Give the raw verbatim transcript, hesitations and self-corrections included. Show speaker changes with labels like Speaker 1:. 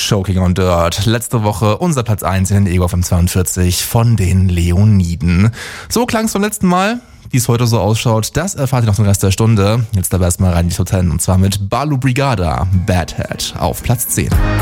Speaker 1: Choking on Dirt. Letzte Woche unser Platz eins in den Ego F M zweiundvierzig von den Leoniden. So klang es beim letzten Mal. Wie es heute so ausschaut, das erfahrt ihr noch den Rest der Stunde. Jetzt aber erstmal rein in die Top zehn und zwar mit Balu Brigada, Bad Head auf Platz zehn.